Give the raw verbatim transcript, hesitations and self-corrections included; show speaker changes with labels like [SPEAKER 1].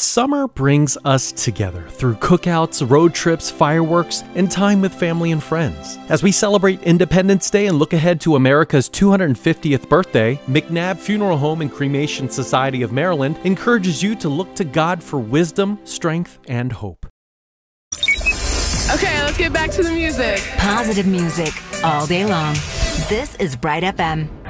[SPEAKER 1] Summer brings us together through cookouts, road trips, fireworks, and time with family and friends. As we celebrate Independence Day and look ahead to America's two hundred fiftieth birthday, McNabb Funeral Home and Cremation Society of Maryland encourages you to look to God for wisdom, strength, and hope.
[SPEAKER 2] Okay, let's get back to the music.
[SPEAKER 3] Positive music all day long. This is Bright F M.